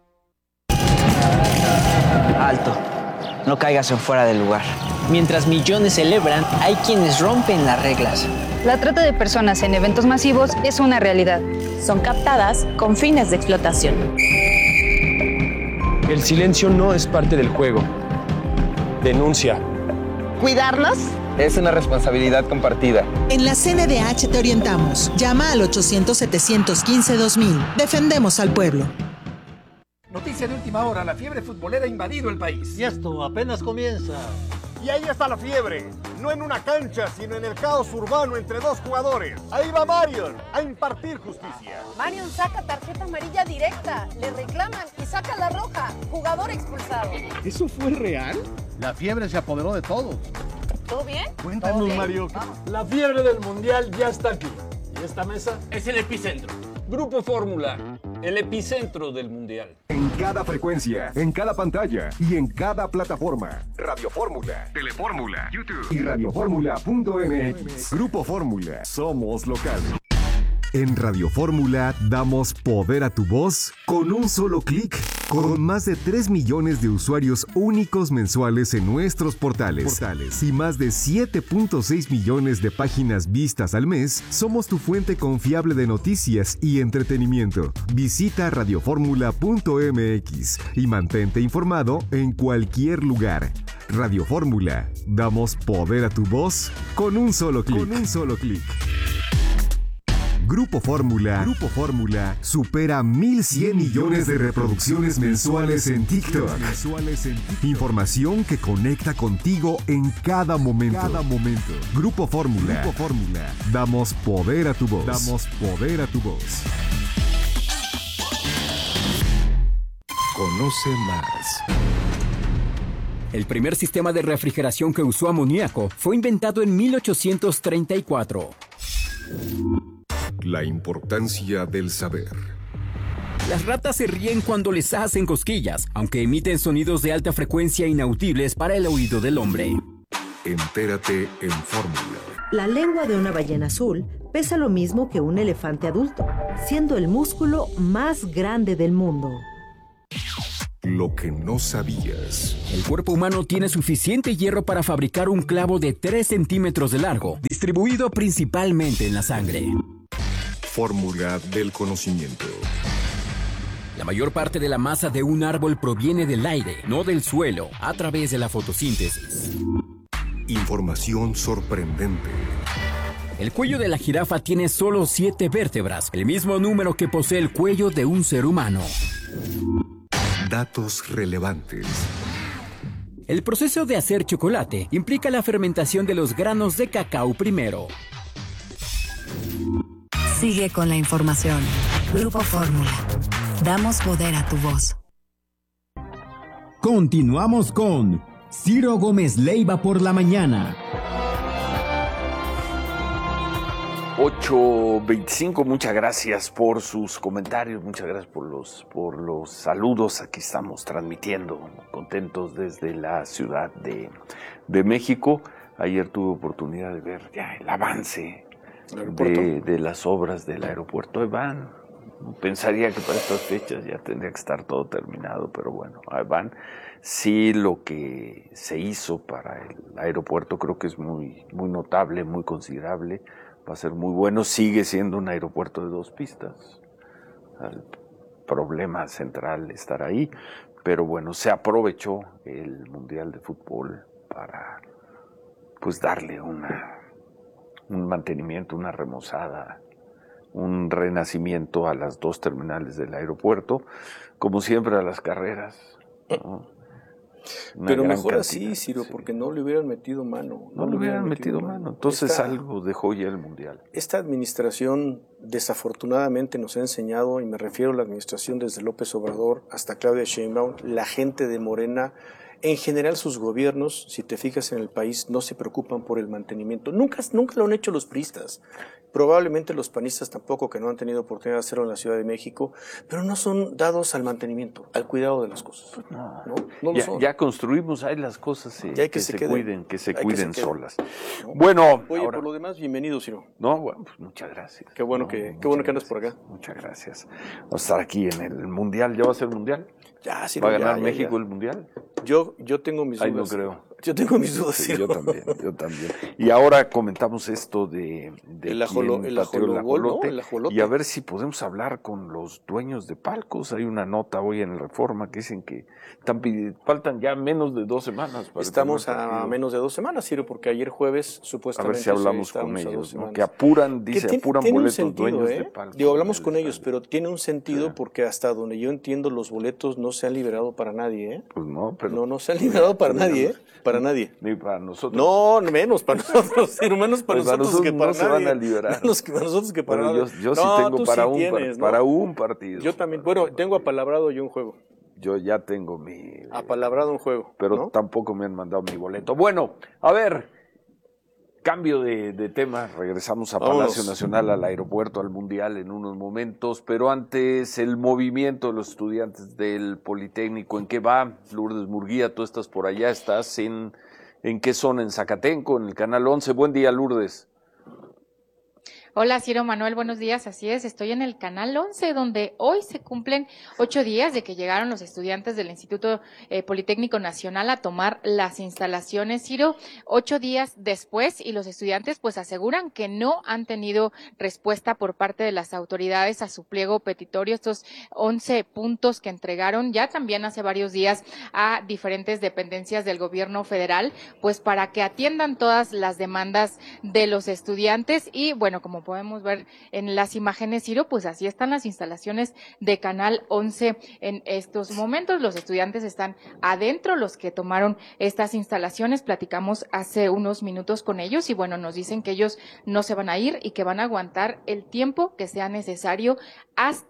Alto, no caigas en fuera del lugar. Mientras millones celebran, hay quienes rompen las reglas. La trata de personas en eventos masivos es una realidad. Son captadas con fines de explotación. El silencio no es parte del juego. Denuncia. ¿Cuidarlos? Es una responsabilidad compartida. En la CNDH te orientamos. Llama al 800-715-2000. Defendemos al pueblo. Noticia de última hora, la fiebre futbolera ha invadido el país. Y esto apenas comienza. Y ahí está la fiebre, no en una cancha, sino en el caos urbano entre dos jugadores. Ahí va Marion a impartir justicia. Marion saca tarjeta amarilla directa, le reclaman y saca la roja. Jugador expulsado. ¿Eso fue real? La fiebre se apoderó de todos. ¿Todo bien? Cuéntanos, ¿Todo bien? Mario. Vamos. La fiebre del mundial ya está aquí. Y esta mesa es el epicentro. Grupo Fórmula, el epicentro del mundial. En cada frecuencia, en cada pantalla y en cada plataforma. Radio Fórmula, Telefórmula, YouTube y radioformula.mx. Grupo Fórmula, somos local. En Radio Fórmula damos poder a tu voz con un solo clic. Con más de 3 millones de usuarios únicos mensuales en nuestros portales y más de 7.6 millones de páginas vistas al mes, somos tu fuente confiable de noticias y entretenimiento. Visita radioformula.mx y mantente informado en cualquier lugar. Radio Fórmula, damos poder a tu voz con un solo clic. Grupo Fórmula supera 1,100 millones de reproducciones mensuales en TikTok. Información que conecta contigo en cada momento. Grupo Fórmula. Damos poder a tu voz. Conoce más. El primer sistema de refrigeración que usó amoníaco fue inventado en 1834. La importancia del saber. Las ratas se ríen cuando les hacen cosquillas, aunque emiten sonidos de alta frecuencia inaudibles para el oído del hombre. Entérate en Fórmula. La lengua de una ballena azul pesa lo mismo que un elefante adulto, siendo el músculo más grande del mundo. Lo que no sabías. El cuerpo humano tiene suficiente hierro para fabricar un clavo de 3 centímetros de largo, distribuido principalmente en la sangre. Fórmula del conocimiento. La mayor parte de la masa de un árbol proviene del aire, no del suelo, a través de la fotosíntesis. Información sorprendente. El cuello de la jirafa tiene solo 7 vértebras, el mismo número que posee el cuello de un ser humano. Datos relevantes. El proceso de hacer chocolate implica la fermentación de los granos de cacao primero. Sigue con la información. Grupo Fórmula. Damos poder a tu voz. Continuamos con Ciro Gómez Leiva por la mañana. 8:25, muchas gracias por sus comentarios, muchas gracias por los saludos. Aquí estamos transmitiendo, contentos desde la Ciudad de México. Ayer tuve oportunidad de ver ya el avance de las obras del aeropuerto. Ahí van. Pensaría que para estas fechas ya tendría que estar todo terminado, pero bueno, ahí van. Sí, lo que se hizo para el aeropuerto creo que es muy, muy notable, muy considerable. Va a ser muy bueno. Sigue siendo un aeropuerto de 2 pistas. El problema central estará ahí, pero bueno, se aprovechó el Mundial de Fútbol para pues darle un mantenimiento, una remozada, un renacimiento a las 2 terminales del aeropuerto, como siempre a las carreras, ¿no? Pero mejor así, Ciro, sí, porque no le hubieran metido mano. No le hubieran metido mano. Entonces algo dejó ya el Mundial. Esta administración desafortunadamente nos ha enseñado, y me refiero a la administración desde López Obrador hasta Claudia Sheinbaum, la gente de Morena, en general sus gobiernos, si te fijas en el país, no se preocupan por el mantenimiento. Nunca lo han hecho los priistas. Probablemente los panistas tampoco, que no han tenido oportunidad de hacerlo en la Ciudad de México, pero no son dados al mantenimiento, al cuidado de las cosas. Pues no. No lo son. Ya construimos ahí las cosas que se cuiden solas. ¿No? Bueno, oye, ahora, por lo demás, bienvenido, Ciro. No, bueno, pues muchas gracias. Qué bueno que andas por acá. Muchas gracias. Vamos a estar aquí en el Mundial. ¿Ya va a ser el Mundial? Ya, Ciro, ¿Va a ganar México el Mundial? Yo tengo mis dudas. Ay, no creo. Yo tengo mis dudas, sí, yo también. Y ahora comentamos esto de el ajolote, y a ver si podemos hablar con los dueños de palcos. Hay una nota hoy en el Reforma que dicen que faltan ya menos de 2 semanas. Estamos a menos de 2 semanas, Ciro, porque ayer jueves supuestamente... A ver si hablamos con ellos, ¿no? Que apuran boletos dueños de palcos. Hablamos con ellos, pero tiene un sentido porque hasta donde yo entiendo los boletos no se han liberado para nadie, ¿eh? Pues no, pero... No se han liberado para nadie, ¿eh? Para nadie. Ni para nosotros. No, menos para nosotros, Ciro, menos para nosotros que para no nadie. Se van a liberar. Menos que para nosotros que para nadie. Yo sí tengo para un partido. Yo también, bueno, tengo apalabrado yo un juego. Yo ya tengo mi... apalabrado un juego. Pero ¿no? Tampoco me han mandado mi boleto. Bueno, a ver, cambio de tema. Regresamos a Palacio Nacional, al aeropuerto, al Mundial en unos momentos. Pero antes, el movimiento de los estudiantes del Politécnico. ¿En qué va? Lourdes Murguía, tú estás por allá. ¿Estás en qué zona? ¿En Zacatenco? ¿En el Canal 11? Buen día, Lourdes. Hola, Ciro Manuel, buenos días. Así es, estoy en el Canal 11, donde hoy se cumplen 8 días de que llegaron los estudiantes del Instituto Politécnico Nacional a tomar las instalaciones, Ciro. 8 días después, y los estudiantes pues aseguran que no han tenido respuesta por parte de las autoridades a su pliego petitorio, estos 11 puntos que entregaron ya también hace varios días a diferentes dependencias del gobierno federal, pues para que atiendan todas las demandas de los estudiantes. Y bueno, como podemos ver en las imágenes, Ciro, pues así están las instalaciones de Canal 11 en estos momentos. Los estudiantes están adentro, los que tomaron estas instalaciones. Platicamos hace unos minutos con ellos y bueno, nos dicen que ellos no se van a ir y que van a aguantar el tiempo que sea necesario hasta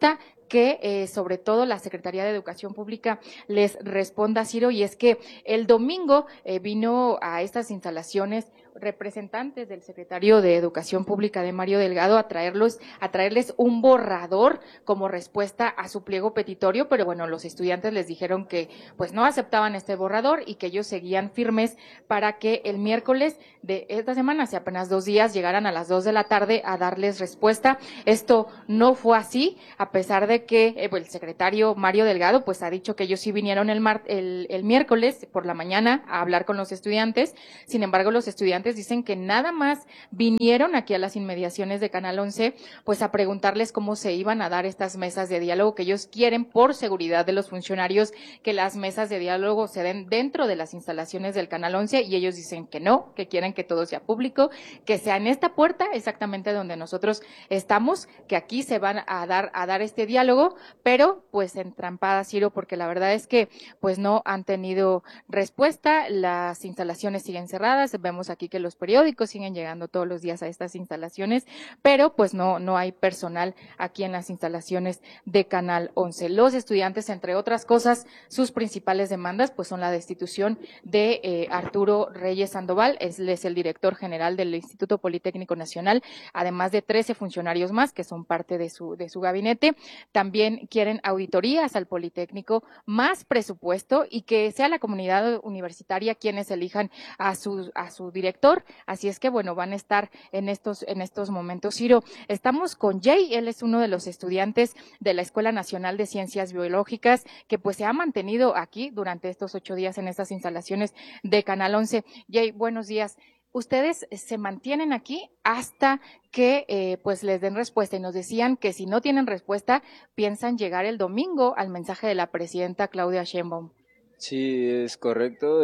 que sobre todo la Secretaría de Educación Pública les responda, Ciro, y es que el domingo vino a estas instalaciones representantes del secretario de Educación Pública de Mario Delgado a traerles un borrador como respuesta a su pliego petitorio, pero bueno, los estudiantes les dijeron que pues no aceptaban este borrador y que ellos seguían firmes para que el miércoles de esta semana, hace apenas 2 días, llegaran a las 2 de la tarde a darles respuesta. Esto no fue así, a pesar de que el secretario Mario Delgado pues ha dicho que ellos sí vinieron el miércoles por la mañana a hablar con los estudiantes. Sin embargo, los estudiantes dicen que nada más vinieron aquí a las inmediaciones de Canal 11 pues a preguntarles cómo se iban a dar estas mesas de diálogo, que ellos quieren por seguridad de los funcionarios que las mesas de diálogo se den dentro de las instalaciones del Canal 11, y ellos dicen que no, que quieren que todo sea público, que sea en esta puerta exactamente donde nosotros estamos, que aquí se van a dar este diálogo, pero pues entrampada, Ciro, porque la verdad es que pues no han tenido respuesta, las instalaciones siguen cerradas, vemos aquí que los periódicos siguen llegando todos los días a estas instalaciones, pero pues no hay personal aquí en las instalaciones de Canal 11. Los estudiantes, entre otras cosas, sus principales demandas pues son la destitución de Arturo Reyes Sandoval, él es el director general del Instituto Politécnico Nacional, además de 13 funcionarios más que son parte de su gabinete. También quieren auditorías al Politécnico, más presupuesto y que sea la comunidad universitaria quienes elijan a su director. Así es que bueno, van a estar en estos momentos. Ciro, estamos con Jay, él es uno de los estudiantes de la Escuela Nacional de Ciencias Biológicas que pues se ha mantenido aquí durante estos 8 días en estas instalaciones de Canal 11. Jay, buenos días. Ustedes se mantienen aquí hasta que pues les den respuesta, y nos decían que si no tienen respuesta piensan llegar el domingo al mensaje de la presidenta Claudia Sheinbaum. Sí, es correcto.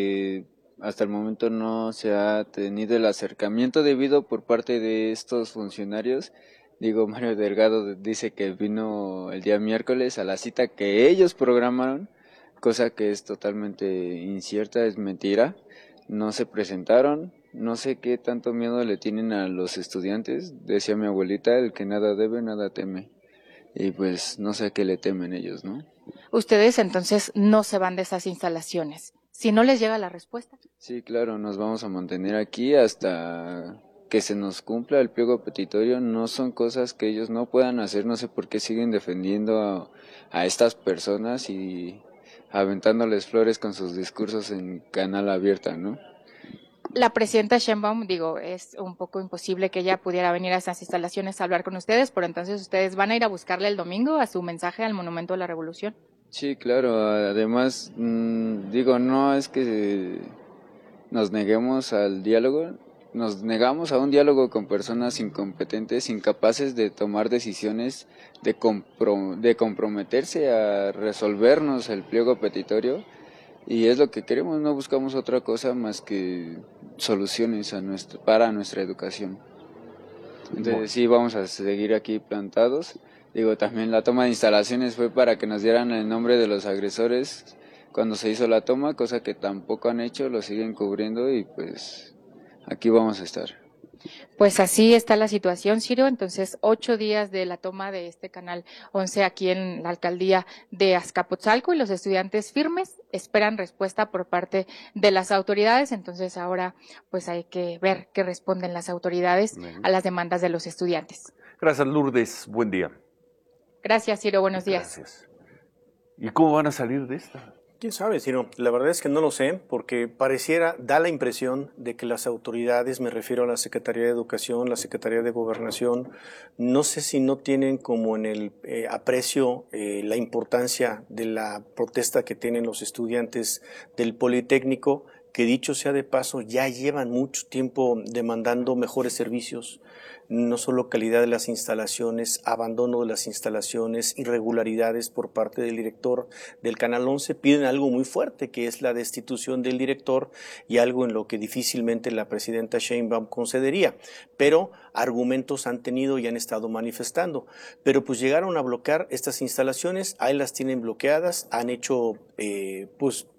Hasta el momento no se ha tenido el acercamiento debido por parte de estos funcionarios. Mario Delgado dice que vino el día miércoles a la cita que ellos programaron, cosa que es totalmente incierta, es mentira. No se presentaron, no sé qué tanto miedo le tienen a los estudiantes. Decía mi abuelita, el que nada debe, nada teme. Y pues no sé a qué le temen ellos, ¿no? Ustedes entonces no se van de esas instalaciones si no les llega la respuesta. Sí, claro, nos vamos a mantener aquí hasta que se nos cumpla el pliego petitorio. No son cosas que ellos no puedan hacer, no sé por qué siguen defendiendo a estas personas y aventándoles flores con sus discursos en canal abierta, ¿no? La presidenta Sheinbaum, es un poco imposible que ella pudiera venir a esas instalaciones a hablar con ustedes, pero entonces ustedes van a ir a buscarle el domingo a su mensaje al Monumento de la Revolución. Sí, claro, además, no es que nos neguemos al diálogo, nos negamos a un diálogo con personas incompetentes, incapaces de tomar decisiones, de comprometerse a resolvernos el pliego petitorio, y es lo que queremos, no buscamos otra cosa más que soluciones para nuestra educación. Entonces sí, vamos a seguir aquí plantados. También la toma de instalaciones fue para que nos dieran el nombre de los agresores cuando se hizo la toma, cosa que tampoco han hecho, lo siguen cubriendo y pues aquí vamos a estar. Pues así está la situación, Ciro. Entonces, 8 días de la toma de este Canal 11 aquí en la alcaldía de Azcapotzalco, y los estudiantes firmes esperan respuesta por parte de las autoridades. Entonces, ahora pues hay que ver qué responden las autoridades a las demandas de los estudiantes. Gracias, Lourdes. Buen día. Gracias, Ciro. Buenos días. Gracias. ¿Y cómo van a salir de esta? ¿Quién sabe, Ciro? La verdad es que no lo sé, porque da la impresión de que las autoridades, me refiero a la Secretaría de Educación, la Secretaría de Gobernación, no sé si no tienen como en el aprecio la importancia de la protesta que tienen los estudiantes del Politécnico, que dicho sea de paso, ya llevan mucho tiempo demandando mejores servicios, no solo calidad de las instalaciones, abandono de las instalaciones, irregularidades por parte del director del Canal 11, piden algo muy fuerte, que es la destitución del director, y algo en lo que difícilmente la presidenta Sheinbaum concedería, pero argumentos han tenido y han estado manifestando, pero pues llegaron a bloquear estas instalaciones, ahí las tienen bloqueadas, han hecho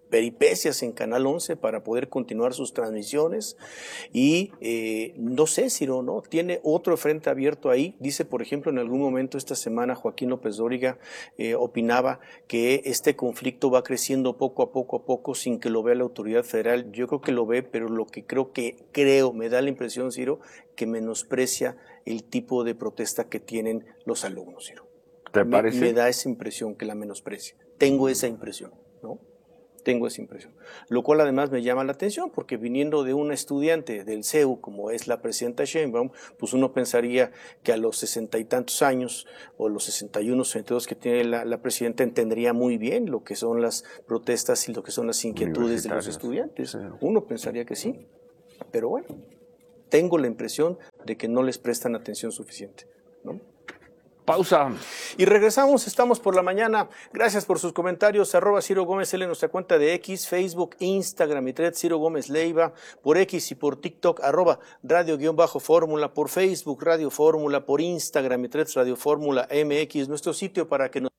peripecias en Canal 11 para poder continuar sus transmisiones y no sé, Ciro, ¿no? Tiene otro frente abierto ahí. Dice, por ejemplo, en algún momento esta semana Joaquín López Dóriga opinaba que este conflicto va creciendo poco a poco sin que lo vea la autoridad federal. Yo creo que lo ve, pero lo que creo, me da la impresión, Ciro, que menosprecia el tipo de protesta que tienen los alumnos, Ciro. ¿Te parece? Me da esa impresión que la menosprecia. Tengo esa impresión, ¿no? Tengo esa impresión. Lo cual además me llama la atención porque viniendo de una estudiante del CEU como es la presidenta Sheinbaum, pues uno pensaría que a los 60 y tantos años o los 61, 62 que tiene la presidenta entendería muy bien lo que son las protestas y lo que son las inquietudes de los estudiantes. Uno pensaría que sí, pero bueno, tengo la impresión de que no les prestan atención suficiente, ¿no? Pausa. Y regresamos, estamos por la mañana. Gracias por sus comentarios. @Ciro Gómez L en nuestra cuenta de X, Facebook, Instagram y Thread Ciro Gómez Leiva, por X y por TikTok, @radio_fórmula, por Facebook, Radio Fórmula, por Instagram y Thread Radio Fórmula MX, nuestro sitio para que nos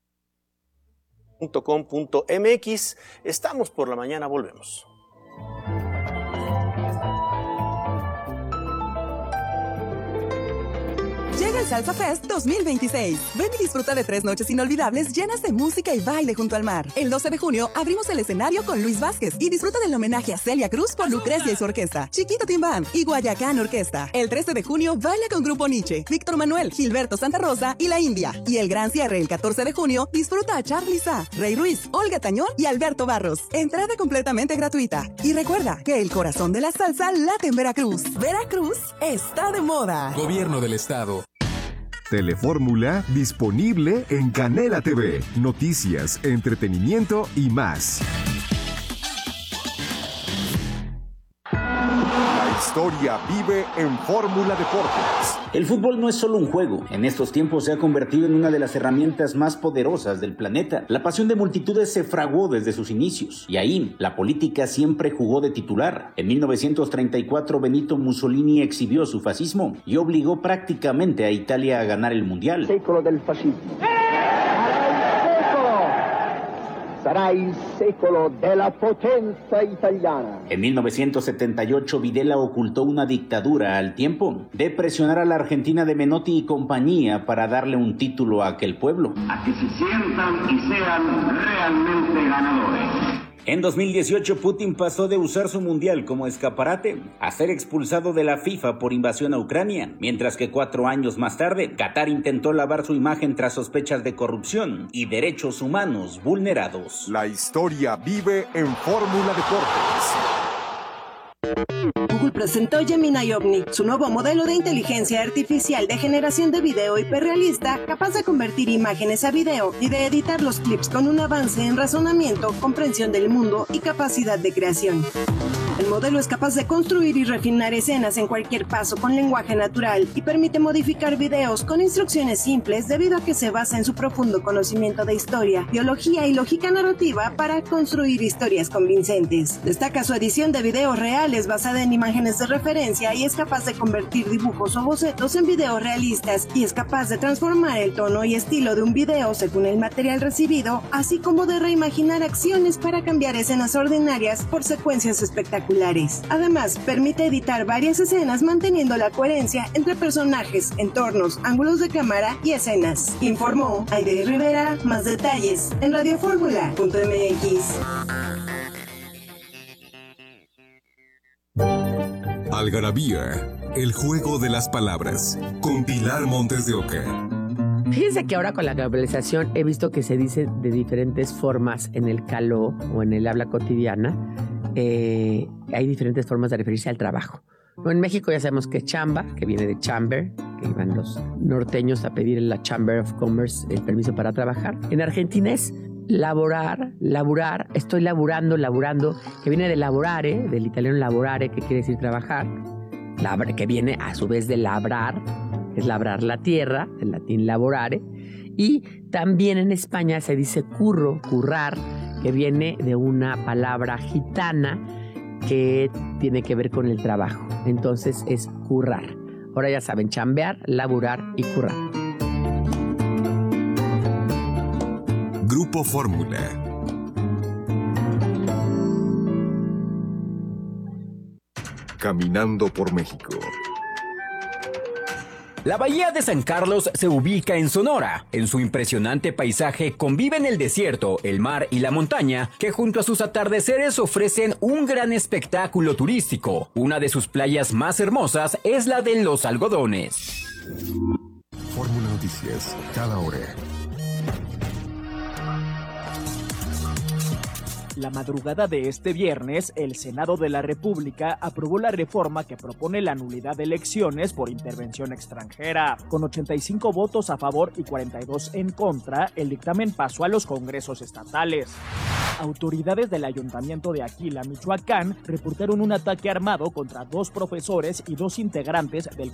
.com.mx. Estamos por la mañana, volvemos. Llega el Salsa Fest 2026. Ven y disfruta de 3 noches inolvidables llenas de música y baile junto al mar. El 12 de junio abrimos el escenario con Luis Vázquez y disfruta del homenaje a Celia Cruz por Lucrecia y su orquesta, Chiquito Team Band y Guayacán Orquesta. El 13 de junio baila con Grupo Nietzsche, Víctor Manuel, Gilberto Santa Rosa y La India. Y el gran cierre el 14 de junio disfruta a Charly Sa, Rey Ruiz, Olga Tañón y Alberto Barros. Entrada completamente gratuita. Y recuerda que el corazón de la salsa late en Veracruz. Veracruz está de moda. Gobierno del Estado. Telefórmula disponible en Canela TV. Noticias, entretenimiento y más. La historia vive en Fórmula Deportes. El fútbol no es solo un juego. En estos tiempos se ha convertido en una de las herramientas más poderosas del planeta. La pasión de multitudes se fraguó desde sus inicios. Y ahí, la política siempre jugó de titular. En 1934, Benito Mussolini exhibió su fascismo y obligó prácticamente a Italia a ganar el Mundial. Secolo del fascismo. Sarà il secolo della potenza italiana. En 1978, Videla ocultó una dictadura al tiempo de presionar a la Argentina de Menotti y compañía para darle un título a aquel pueblo. A que se sientan y sean realmente ganadores. En 2018, Putin pasó de usar su mundial como escaparate a ser expulsado de la FIFA por invasión a Ucrania, mientras que 4 años más tarde, Qatar intentó lavar su imagen tras sospechas de corrupción y derechos humanos vulnerados. La historia vive en Fórmula Deportes. Google presentó Gemini Omni, su nuevo modelo de inteligencia artificial de generación de video hiperrealista, capaz de convertir imágenes a video y de editar los clips con un avance en razonamiento, comprensión del mundo y capacidad de creación. El modelo es capaz de construir y refinar escenas en cualquier paso con lenguaje natural y permite modificar videos con instrucciones simples debido a que se basa en su profundo conocimiento de historia, biología y lógica narrativa para construir historias convincentes. Destaca su edición de videos reales basada en imágenes de referencia y es capaz de convertir dibujos o bocetos en videos realistas y es capaz de transformar el tono y estilo de un video según el material recibido, así como de reimaginar acciones para cambiar escenas ordinarias por secuencias espectaculares. Además, permite editar varias escenas manteniendo la coherencia entre personajes, entornos, ángulos de cámara y escenas. Informó Aide Rivera. Más detalles en radioformula.mx. Algarabía, el juego de las palabras, con Pilar Montes de Oca. Fíjense que ahora con la globalización he visto que se dice de diferentes formas en el caló o en el habla cotidiana. Hay diferentes formas de referirse al trabajo. ¿No? En México ya sabemos que chamba, que viene de chamber, que iban los norteños a pedir en la Chamber of Commerce el permiso para trabajar. En Argentina es laborar, estoy laburando, que viene de lavorare, del italiano lavorare, que quiere decir trabajar, que viene a su vez de labrar, que es labrar la tierra, del latín lavorare, y también en España se dice currar, que viene de una palabra gitana que tiene que ver con el trabajo. Entonces es currar. Ahora ya saben, chambear, laburar y currar. Grupo Fórmula. Caminando por México. La bahía de San Carlos se ubica en Sonora. En su impresionante paisaje conviven el desierto, el mar y la montaña, que junto a sus atardeceres ofrecen un gran espectáculo turístico. Una de sus playas más hermosas es la de Los Algodones. Fórmula Noticias, cada hora. La madrugada de este viernes, el Senado de la República aprobó la reforma que propone la nulidad de elecciones por intervención extranjera. Con 85 votos a favor y 42 en contra, el dictamen pasó a los congresos estatales. Autoridades del Ayuntamiento de Aquila, Michoacán, reportaron un ataque armado contra 2 profesores y 2 integrantes del